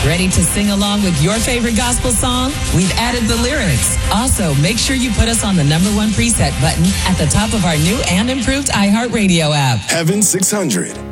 Ready to sing along with your favorite gospel song? We've added the lyrics. Also, make sure you put us on the #1 preset button at the top of our new and improved iHeartRadio app. Heaven 600.